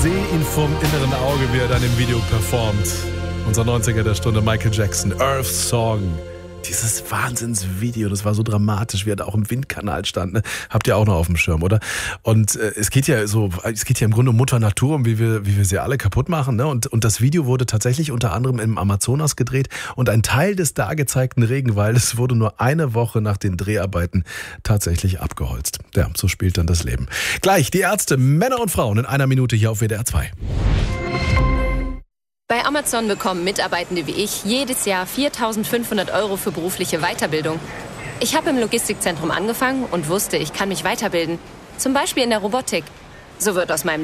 sehe ihn vom inneren Auge, wie er dann im Video performt. Unser 90er der Stunde, Michael Jackson, Earth Song. Dieses Wahnsinnsvideo, das war so dramatisch, wie er da auch im Windkanal stand. Ne? Habt ihr auch noch auf dem Schirm, oder? Und es geht ja im Grunde um Mutter Natur, um wie wir sie alle kaputt machen. Ne? Und das Video wurde tatsächlich unter anderem im Amazonas gedreht. Und ein Teil des da gezeigten Regenwaldes wurde nur eine Woche nach den Dreharbeiten tatsächlich abgeholzt. Ja, so spielt dann das Leben. Gleich die Ärzte, Männer und Frauen in einer Minute hier auf WDR 2. Bei Amazon bekommen Mitarbeitende wie ich jedes Jahr 4.500 € für berufliche Weiterbildung. Ich habe im Logistikzentrum angefangen und wusste, ich kann mich weiterbilden. Zum Beispiel in der Robotik. So wird aus meinem